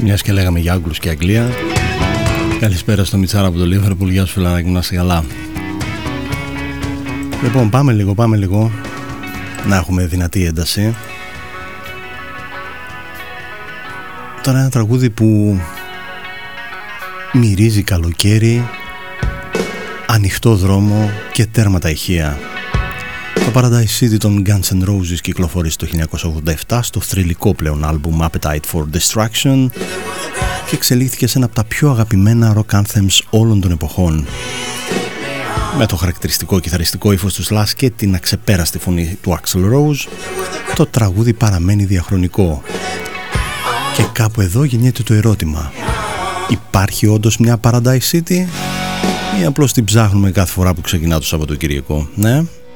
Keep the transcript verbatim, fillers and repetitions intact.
Μιας και λέγαμε για Άγγλους και Αγγλία. Καλησπέρα στο Μιτσάρα από το Λίβερπουλ. Γεια σου φιλαράκι μου, να είσαι καλά. Λοιπόν, πάμε λίγο, πάμε λίγο να έχουμε δυνατή ένταση. Τώρα ένα τραγούδι που μυρίζει καλοκαίρι, ανοιχτό δρόμο και τέρματα ηχεία. Το Paradise City των Guns N' Roses κυκλοφορεί το χίλια εννιακόσια ογδόντα επτά στο θρυλικό πλέον άλμπουμ Appetite for Destruction και εξελίχθηκε σε ένα από τα πιο αγαπημένα rock anthems όλων των εποχών. Με το χαρακτηριστικό κιθαριστικό ύφος του Slash και την αξεπέραστη φωνή του Axl Rose, το τραγούδι παραμένει διαχρονικό. Και κάπου εδώ γεννιέται το ερώτημα: υπάρχει όντως μια Paradise City ή απλώς την ψάχνουμε κάθε φορά που ξεκινά το Σαββατοκύριακο, ναι?